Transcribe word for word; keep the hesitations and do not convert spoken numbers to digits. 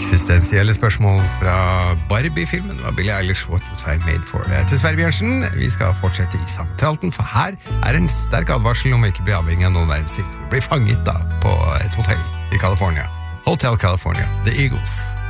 Eksistensielle spørsmål fra Barbie-filmen var Billie Eilish What Was I Made For. Jeg heter Sverre Bjørnsen, vi skal fortsette i samme tralten, for her er en sterk advarsel om å ikke bli avhengig av noen verdens ting. Bli fanget da på et hotell i California. Hotel California, The Eagles.